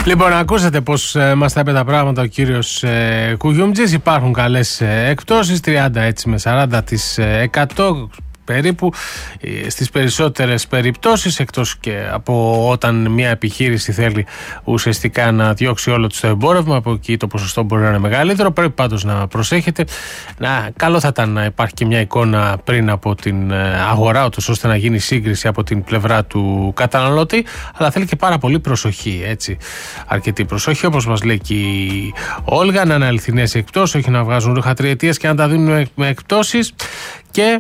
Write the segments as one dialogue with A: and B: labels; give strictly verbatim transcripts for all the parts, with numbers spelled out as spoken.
A: Λοιπόν, ακούσατε πως ε, μας τα είπε τα πράγματα ο κύριος ε, Κουγιούμτζης. Υπάρχουν καλές ε, εκπτώσεις, τριάντα έτσι με σαράντα τοις εκατό περίπου στις περισσότερες περιπτώσεις, εκτός και από όταν μια επιχείρηση θέλει ουσιαστικά να διώξει όλο το εμπόρευμα, από εκεί το ποσοστό μπορεί να είναι μεγαλύτερο. Πρέπει πάντως να προσέχετε. Να, καλό θα ήταν να υπάρχει και μια εικόνα πριν από την αγορά, ώστε να γίνει σύγκριση από την πλευρά του καταναλωτή, αλλά θέλει και πάρα πολύ προσοχή, έτσι. Αρκετή προσοχή, όπως μας λέει και η Όλγα, να είναι αληθινές εκπτώσεις, όχι να βγάζουν ρούχα τριετίας και να τα δίνουν με εκπτώσεις. Και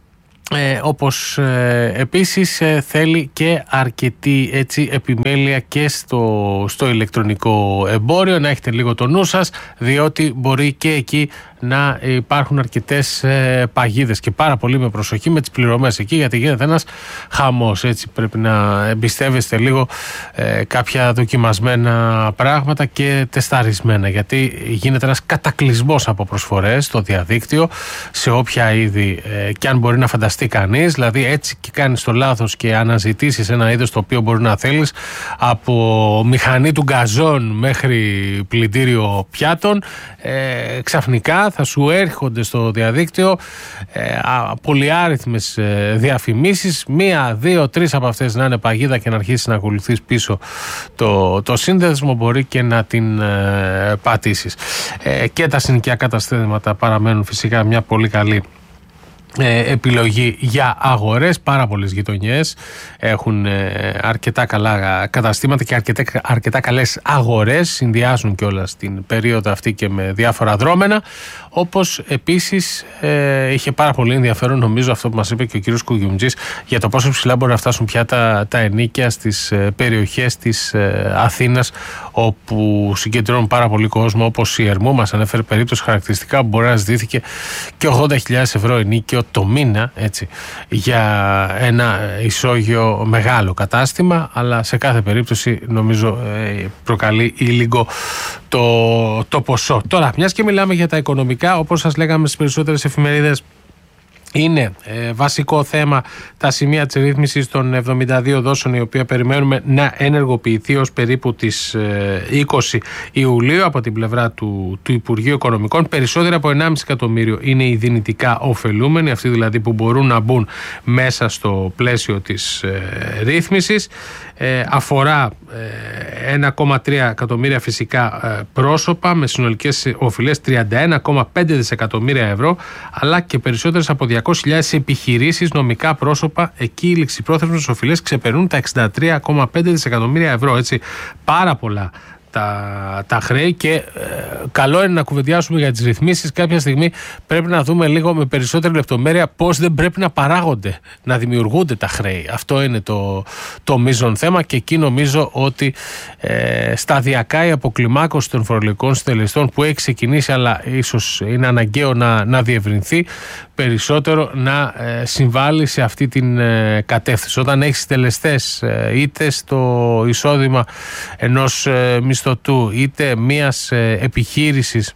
A: Ε, όπως ε, επίσης ε, θέλει και αρκετή έτσι, επιμέλεια και στο, στο ηλεκτρονικό εμπόριο, να έχετε λίγο το νου σας, διότι μπορεί και εκεί να υπάρχουν αρκετές ε, παγίδες, και πάρα πολύ με προσοχή με τις πληρωμές εκεί, γιατί γίνεται ένας χαμός, έτσι. Πρέπει να εμπιστεύεστε λίγο ε, κάποια δοκιμασμένα πράγματα και τεσταρισμένα, γιατί γίνεται ένας κατακλυσμός από προσφορές στο διαδίκτυο σε όποια είδη ε, και αν μπορεί να φανταστεί κανείς. Δηλαδή, έτσι και κάνεις το λάθος και αναζητήσεις ένα είδος το οποίο μπορεί να θέλεις, από μηχανή του γκαζόν μέχρι πλυντήριο πιάτων, ε, ξαφνικά θα σου έρχονται στο διαδίκτυο ε, πολυάριθμες ε, διαφημίσεις, μία, δύο, τρεις από αυτές να είναι παγίδα και να αρχίσεις να ακολουθείς πίσω το, το σύνδεσμο, μπορεί και να την ε, πατήσεις. Ε, και τα συνοικιακά καταστήματα παραμένουν φυσικά μια πολύ καλή Ε, επιλογή για αγορές. Πάρα πολλές γειτονιές έχουν ε, αρκετά καλά καταστήματα και αρκετά, αρκετά καλές αγορές, συνδυάζουν κιόλας την περίοδο αυτή και με διάφορα δρόμενα. Όπως επίσης ε, είχε πάρα πολύ ενδιαφέρον, νομίζω, αυτό που μας είπε και ο κύριος Κουγιούμτζης, για το πόσο ψηλά μπορεί να φτάσουν πια τα, τα ενοίκια στις ε, περιοχές της ε, Αθήνας, όπου συγκεντρώνουν πάρα πολύ κόσμο, όπως η Ερμού. Μας ανέφερε περίπτωση χαρακτηριστικά που μπορεί να ζητήθηκε και ογδόντα χιλιάδες ευρώ ενίκιο το μήνα, έτσι, για ένα ισόγειο μεγάλο κατάστημα, αλλά σε κάθε περίπτωση νομίζω ε, προκαλεί ήλιγκο το, το ποσό. Τώρα, μιας και μιλάμε για τα οικονομικά, όπως σας λέγαμε στις περισσότερες εφημερίδες, είναι ε, βασικό θέμα τα σημεία της ρύθμισης των εβδομήντα δύο δόσεων, η οποία περιμένουμε να ενεργοποιηθεί ως περίπου τις ε, είκοσι Ιουλίου από την πλευρά του, του Υπουργείου Οικονομικών. Περισσότερα από ενάμιση εκατομμύριο είναι οι δυνητικά ωφελούμενοι, αυτοί δηλαδή που μπορούν να μπουν μέσα στο πλαίσιο της ε, ρύθμισης. Ε, αφορά ε, ένα κόμμα τρία εκατομμύρια φυσικά ε, πρόσωπα με συνολικές οφειλές τριάντα ένα κόμμα πέντε δισεκατομμύρια ευρώ, αλλά και περισσότερες από διακόσιες χιλιάδες επιχειρήσεις, νομικά πρόσωπα. Εκεί οι ληξιπρόθεσμες οφειλές ξεπερνούν τα εξήντα τρία κόμμα πέντε δισεκατομμύρια ευρώ, έτσι. Πάρα πολλά τα, τα χρέη, και ε, καλό είναι να κουβεντιάσουμε για τις ρυθμίσεις. Κάποια στιγμή πρέπει να δούμε λίγο με περισσότερη λεπτομέρεια πώς δεν πρέπει να παράγονται, να δημιουργούνται τα χρέη. Αυτό είναι το, το μείζον θέμα, και εκεί νομίζω ότι ε, σταδιακά η αποκλιμάκωση των φορολογικών συντελεστών που έχει ξεκινήσει, αλλά ίσως είναι αναγκαίο να, να διευρυνθεί περισσότερο, να ε, συμβάλλει σε αυτή την ε, κατεύθυνση. Όταν έχει συντελεστές ε, είτε στο εισόδημα ενός ε, μισθωτού είτε μιας ε, επιχείρησης,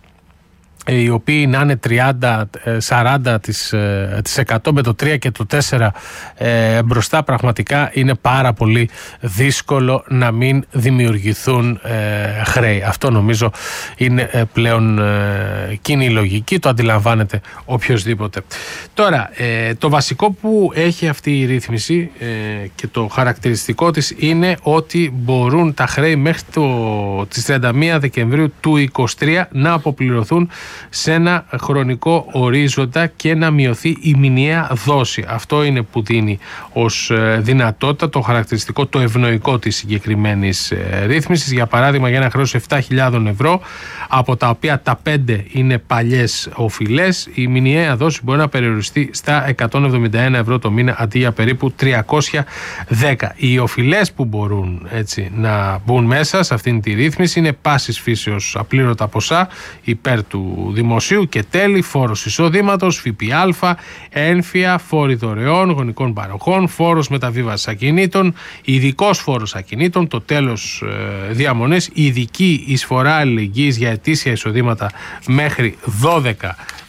A: οι οποίοι να είναι τριάντα με σαράντα τοις εκατό με το τρία και το τέσσερα ε, μπροστά, πραγματικά είναι πάρα πολύ δύσκολο να μην δημιουργηθούν ε, χρέη. Αυτό νομίζω είναι ε, πλέον ε, κοινή λογική, το αντιλαμβάνεται οποιοσδήποτε. Τώρα, ε, το βασικό που έχει αυτή η ρύθμιση ε, και το χαρακτηριστικό της είναι ότι μπορούν τα χρέη μέχρι το, τις τριάντα μία Δεκεμβρίου του είκοσι τρία να αποπληρωθούν σε ένα χρονικό ορίζοντα και να μειωθεί η μηνιαία δόση. Αυτό είναι που δίνει ως δυνατότητα το χαρακτηριστικό, το ευνοϊκό της συγκεκριμένης ρύθμισης. Για παράδειγμα, για ένα χρέος επτά χιλιάδες ευρώ, από τα οποία τα πέντε είναι παλιές οφειλές, η μηνιαία δόση μπορεί να περιοριστεί στα εκατόν εβδομήντα ένα ευρώ το μήνα, αντί για περίπου τριακόσια δέκα. Οι οφειλές που μπορούν, έτσι, να μπουν μέσα σε αυτήν τη ρύθμιση είναι πάσης φύσεως απλήρωτα ποσά υπέρ του δημοσίου και τέλη, φόρος εισοδήματος, ΦΠΑ, ένφια, φόροι δωρεών, γονικών παροχών, φόρος μεταβίβασης ακινήτων, ειδικός φόρος ακινήτων, το τέλος ε, διαμονής, ειδική εισφορά αλληλεγγύης για ετήσια εισοδήματα μέχρι δώδεκα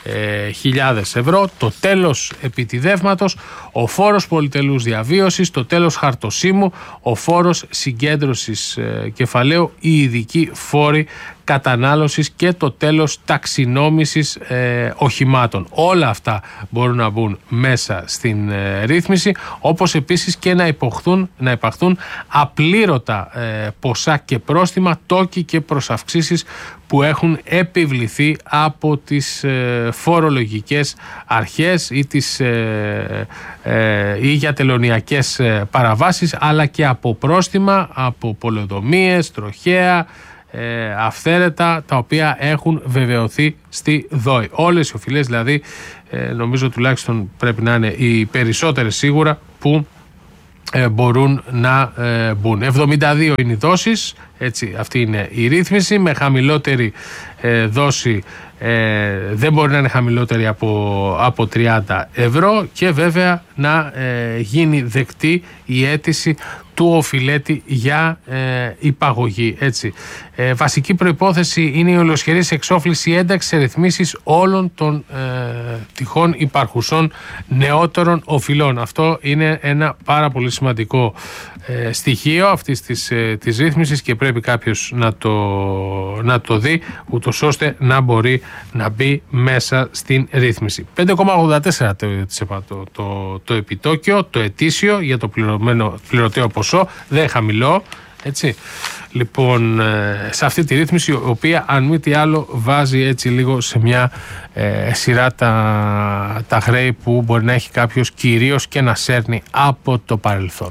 A: ε, χιλιάδες ευρώ, το τέλος επιτιδεύματος, ο φόρος πολυτελούς διαβίωσης, το τέλος χαρτοσύμου, ο φόρος συγκέντρωσης ε, κεφαλαίου, οι ειδικοί φόροι κατανάλωσης και το τέλος ταξινόμησης ε, οχημάτων. Όλα αυτά μπορούν να μπουν μέσα στην ε, ρύθμιση, όπως επίσης και να, υποχθούν, να υπαχθούν απλήρωτα ε, ποσά και πρόστιμα, τόκοι και προσαυξήσεις που έχουν επιβληθεί από τις ε, φορολογικές αρχές ή, τις, ε, ε, ή για τελωνειακές ε, παραβάσεις, αλλά και από πρόστιμα, από πολεοδομίες, τροχαία, Ε, αυθαίρετα, τα οποία έχουν βεβαιωθεί στη ΔΟΗ. Όλες οι οφειλές δηλαδή, ε, νομίζω τουλάχιστον πρέπει να είναι οι περισσότερες σίγουρα, που ε, μπορούν να ε, μπουν. εβδομήντα δύο είναι οι δόσεις, έτσι, αυτή είναι η ρύθμιση. Με χαμηλότερη ε, δόση ε, δεν μπορεί να είναι χαμηλότερη από, από τριάντα ευρώ, και βέβαια να ε, γίνει δεκτή η αίτηση του οφειλέτη για ε, υπαγωγή. Έτσι. Ε, βασική προϋπόθεση είναι η ολοσχερής εξόφληση ένταξη σε ρυθμίσεις όλων των ε, τυχόν υπαρχουσών νεότερων οφειλών. Αυτό είναι ένα πάρα πολύ σημαντικό ε, στοιχείο αυτής της, ε, της ρύθμισης, και πρέπει κάποιος να το, να το δει, ούτως ώστε να μπορεί να μπει μέσα στην ρύθμιση. πέντε κόμμα ογδόντα τέσσερα το, το, το, το επιτόκιο, το ετήσιο για το πληρωμένο, πληρωτέο ποσό, δεν είναι χαμηλό, έτσι. Λοιπόν, σε αυτή τη ρύθμιση, η οποία αν μη τι άλλο βάζει έτσι λίγο σε μια ε, σειρά τα, τα χρέη που μπορεί να έχει κάποιος, κυρίως και να σέρνει από το παρελθόν.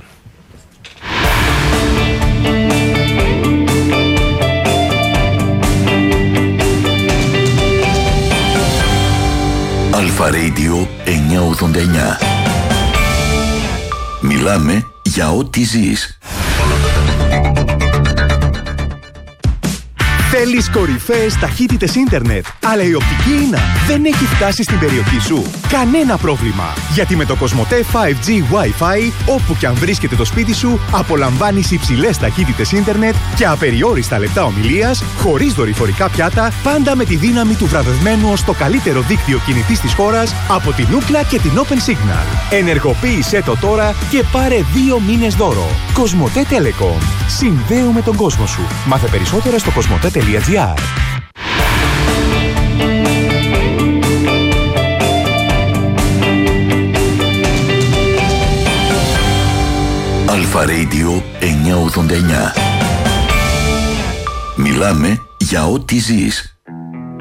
B: Αλφα Radio εννιακόσια ογδόντα εννιά. Μιλάμε για ό,τι ζεις.
C: Θέλεις κορυφαίες ταχύτητες ίντερνετ, αλλά η οπτική ίνα δεν έχει φτάσει στην περιοχή σου? Κανένα πρόβλημα, γιατί με το Κοσμοτέ φάιβ τζι Wi-Fi, όπου και αν βρίσκεται το σπίτι σου, απολαμβάνεις υψηλές ταχύτητες ίντερνετ και απεριόριστα λεπτά ομιλίας, χωρίς δορυφορικά πιάτα, πάντα με τη δύναμη του βραβευμένου ως το καλύτερο δίκτυο κινητής της χώρας από την Ookla και την Open Signal. Ενεργοποίησέ το τώρα και πάρε δύο μήνες δώρο. Κοσμοτέ Telecom. Συνδέουμε τον κόσμο σου. Μάθε περισσότερα στο κοσμοτέ τελεία τζι άρ.
B: Αλφα Radio εννιακόσια ογδόντα εννιά. Μιλάμε για ό,τι ζεις.